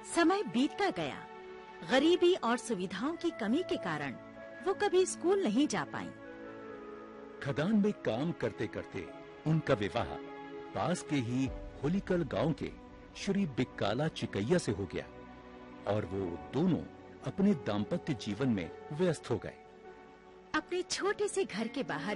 समय बीतता गया। गरीबी और सुविधाओं की कमी के कारण वो कभी स्कूल नहीं जा पाईं। खदान में काम करते करते उनका विवाह पास के ही होलीकल गांव के श्री बिक्काला चिकैया से हो गया और वो दोनों अपने दाम्पत्य जीवन में व्यस्त हो गए। अपने छोटे से घर के बाहर